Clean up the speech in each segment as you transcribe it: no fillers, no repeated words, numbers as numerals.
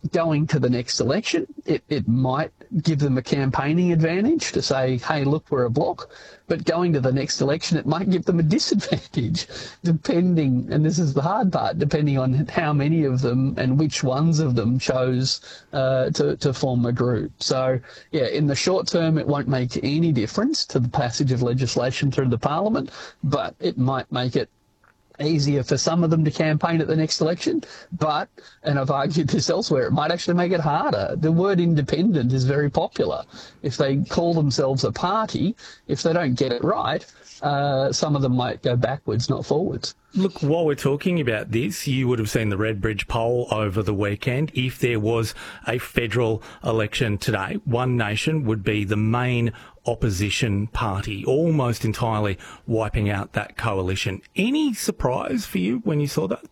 going to the next election, it might give them a campaigning advantage to say, hey, look, we're a bloc. But going to the next election, it might give them a disadvantage, depending, and this is the hard part, depending on how many of them and which ones of them chose to form a group. So, yeah, in the short term, it won't make any difference to the passage of legislation through the Parliament, but it might make it easier for some of them to campaign at the next election, but, and I've argued this elsewhere, it might actually make it harder. The word independent is very popular. If they call themselves a party, if they don't get it right, some of them might go backwards, not forwards. Look, while we're talking about this, you would have seen the Redbridge poll over the weekend. If there was a federal election today, One Nation would be the main opposition party, almost entirely wiping out that coalition. Any surprise for you when you saw that?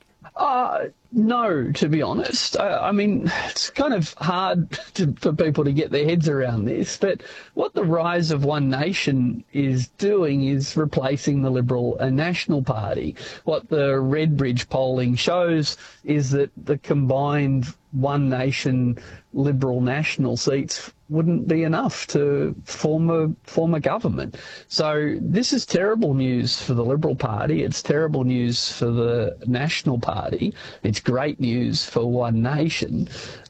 No, to be honest. I mean, it's kind of hard for people to get their heads around this, but what the rise of One Nation is doing is replacing the Liberal and National Party. What the Redbridge polling shows is that the combined One Nation Liberal National seats wouldn't be enough to form a government. So this is terrible news for the Liberal Party. It's terrible news for the National Party. It's great news for One Nation.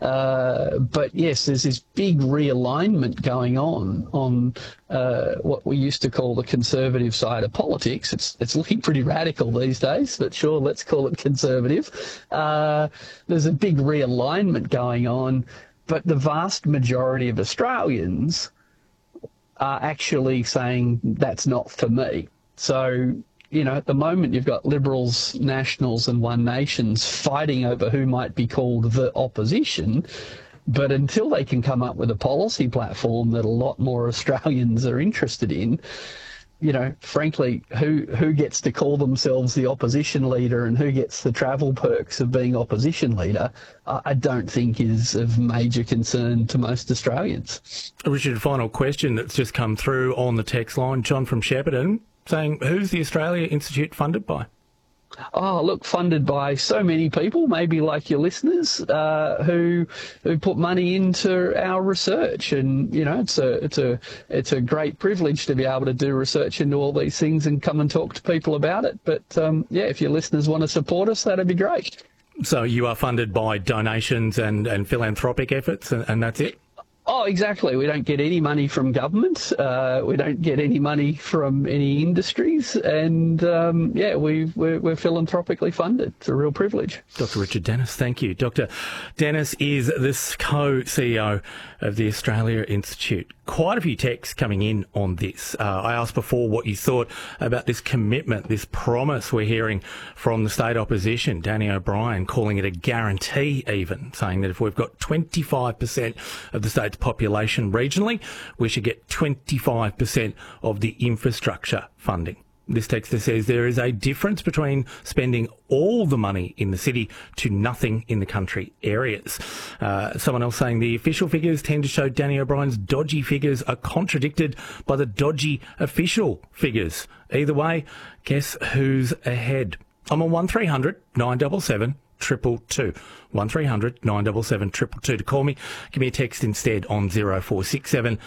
But yes, there's this big realignment going on what we used to call the conservative side of politics. It's looking pretty radical these days, but sure, let's call it conservative. There's a big realignment going on. But the vast majority of Australians are actually saying that's not for me. So, you know, at the moment you've got Liberals, Nationals and One Nations fighting over who might be called the opposition. But until they can come up with a policy platform that a lot more Australians are interested in, you know, frankly, who gets to call themselves the opposition leader and who gets the travel perks of being opposition leader, I don't think is of major concern to most Australians. Richard, final question that's just come through on the text line. John from Shepparton saying, who's the Australia Institute funded by? Oh, look, funded by so many people, maybe like your listeners, who put money into our research, and you know, it's a great privilege to be able to do research into all these things and come and talk to people about it. But yeah, if your listeners want to support us, that'd be great. So you are funded by donations and philanthropic efforts, and that's it? Oh, exactly. We don't get any money from government. We don't get any money from any industries. And, yeah, we're philanthropically funded. It's a real privilege. Dr. Richard Denniss, thank you. Dr. Denniss is the co-CEO of the Australia Institute. Quite a few texts coming in on this. I asked before what you thought about this commitment, this promise we're hearing from the state opposition. Danny O'Brien calling it a guarantee even, saying that if we've got 25% of the state's population regionally, we should get 25% of the infrastructure funding. This texter says there is a difference between spending all the money in the city to nothing in the country areas. Someone else saying the official figures tend to show Danny O'Brien's dodgy figures are contradicted by the dodgy official figures. Either way, guess who's ahead? I'm on 1300 977 222. 1300 977 222 to call me. Give me a text instead on 0467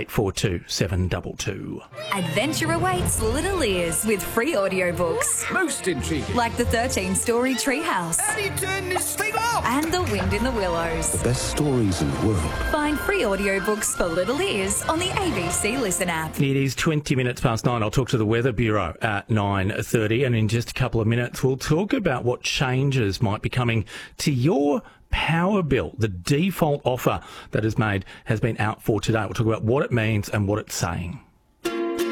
842 722. Adventure awaits Little Ears with free audiobooks. Most intriguing. Like the 13-story Treehouse. How do you turn this thing off? And The Wind in the Willows. The best stories in the world. Find free audiobooks for Little Ears on the ABC Listen app. It is 20 minutes past 9. I'll talk to the Weather Bureau at 9:30, and in just a couple of minutes we'll talk about what changes might be coming to your power bill. The default offer that is made has been out for today. We'll talk about what it means and what it's saying.